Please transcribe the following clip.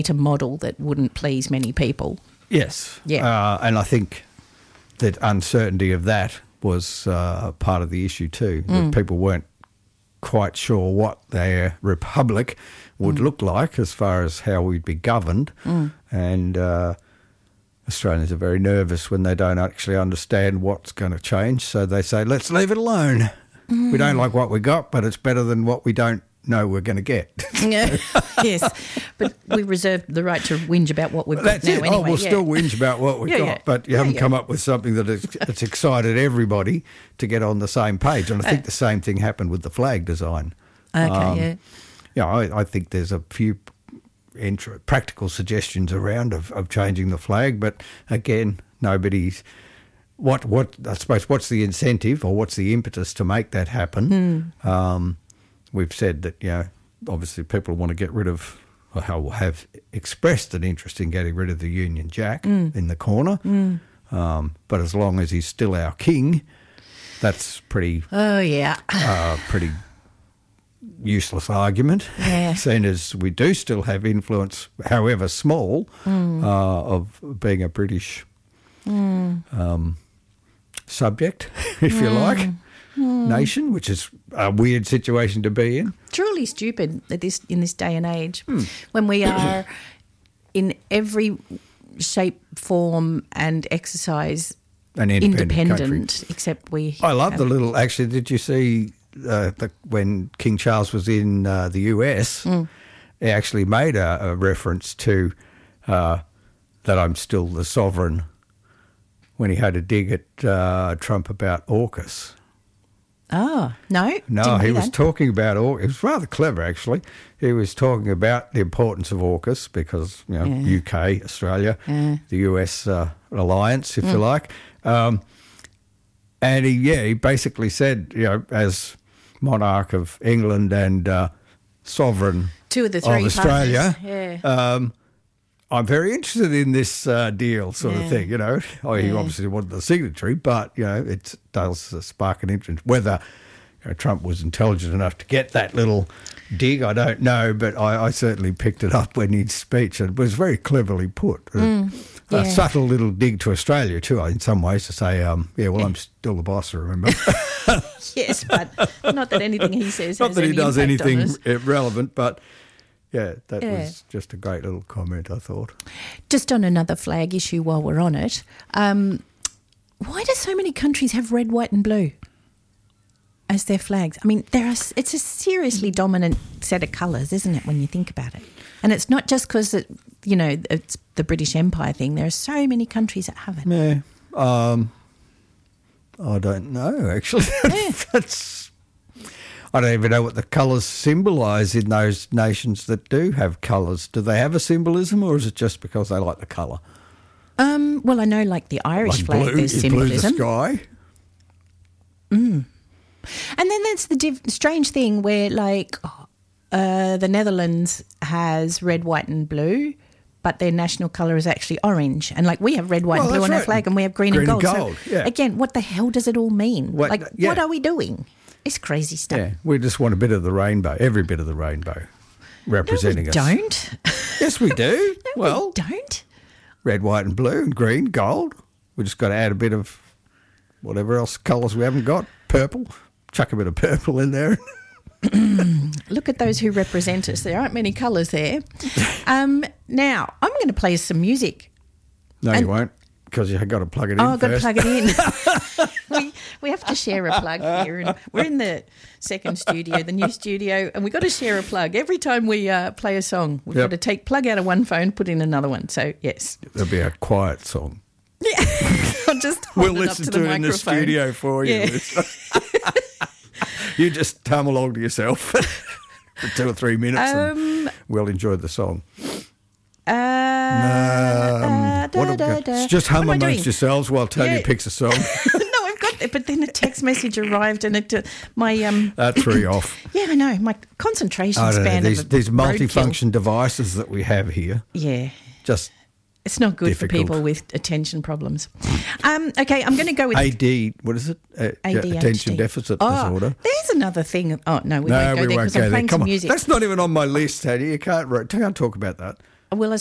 a model that wouldn't please many people. Yes. Yeah. And I think that uncertainty of that was part of the issue too. That people weren't quite sure what their republic would look like as far as how we'd be governed. And Australians are very nervous when they don't actually understand what's going to change. So they say, let's leave it alone. We don't like what we got, but it's better than what we don't know we're going to get. Yeah. Yes, but we reserve the right to whinge about what we've got That's now it. anyway. We'll still whinge about what we've got, but you haven't come up with something that's excited everybody to get on the same page. And I think the same thing happened with the flag design. Okay, I think there's a few practical suggestions around of changing the flag, but again, nobody's... What I suppose, what's the incentive or what's the impetus to make that happen? We've said that, obviously people want to get rid of, or have expressed an interest in getting rid of the Union Jack in the corner. But as long as he's still our king, that's pretty useless argument. Yeah. Seeing as we do still have influence, however small, of being a British subject, if you like. Nation, which is a weird situation to be in. Truly stupid in this day and age, when we are in every shape, form, and exercise an independent except we. I love the little. Actually, did you see when King Charles was in the US? He actually made a reference to that I'm still the sovereign when he had a dig at Trump about AUKUS. Oh, no? No, he was talking about AUKUS. It was rather clever, actually. He was talking about the importance of AUKUS because, UK, Australia, the US alliance, if you like. And he basically said, as monarch of England and sovereign two of the three Australia, partners. I'm very interested in this deal sort of thing, He obviously wasn't the signatory, but, it does spark an interest. Whether Trump was intelligent enough to get that little dig, I don't know, but I certainly picked it up when his speech, and it was very cleverly put. A subtle little dig to Australia, too, in some ways, to say, I'm still the boss, remember? Yes, but not that anything he says not has that he any does impact anything on us. relevant, but... Yeah, that was just a great little comment, I thought. Just on another flag issue while we're on it, why do so many countries have red, white and blue as their flags? I mean, it's a seriously dominant set of colours, isn't it, when you think about it? And it's not just because, it's the British Empire thing. There are so many countries that have it. Yeah. I don't know, actually. I don't even know what the colours symbolise in those nations that do have colours. Do they have a symbolism, or is it just because they like the colour? Well, I know, like the Irish flag, blue, there's symbolism. Blue the sky. And then there's the strange thing where, the Netherlands has red, white and blue, but their national colour is actually orange. And, we have red, white and blue on our flag, and we have green and gold. So, again, what the hell does it all mean? What are we doing? It's crazy stuff. Yeah, we just want a bit of the rainbow, every bit of the rainbow representing us. Don't. Yes, we do. We don't. Red, white and blue and green, gold. We just got to add a bit of whatever else colours we haven't got. Purple. Chuck a bit of purple in there. Look at those who represent us. There aren't many colours there. Now, I'm going to play some music. No, you won't. Because you've got to plug it in I've got to first. plug it in. we have to share a plug here. And we're in the second studio, the new studio, and we've got to share a plug. Every time we play a song, we've got to plug out of one phone, put in another one. So, yes. There'll be a quiet song. Yeah. I'll just hold we'll it up to listen the to it microphone. in the studio for you. Yeah. You just hum along to yourself for 2 or 3 minutes and we'll enjoy the song. Just hum amongst yourselves while Tony picks a song. No, I've got it, but then a text message arrived and that threw you off. Yeah, I know. My concentration span. These multifunction devices that we have here. Yeah, just it's not good difficult for people with attention problems. Okay, I'm going to go with AD. What is it? Attention deficit disorder. There's another thing. Oh no, we won't go there because I'm playing some music. That's not even on my list, Teddy. You can't talk about that. well,